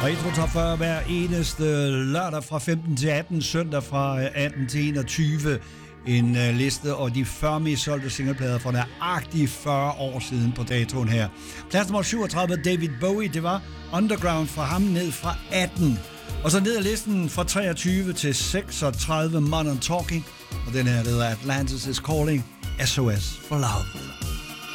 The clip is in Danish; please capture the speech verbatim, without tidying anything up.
Retro Top fyrre hver eneste lørdag fra femten til atten, søndag fra atten til enogtyve. En uh, liste og de fyrre mest solgte singleplader for nøjagtigt fyrre år siden på datoen her. Plads nummer syvogtredive, David Bowie, det var Underground fra ham ned fra atten. Og så ned ad listen fra treogtyve til seksogtredive, Modern Talking. Og den her, der hedder Atlantis is Calling, S O S for Love.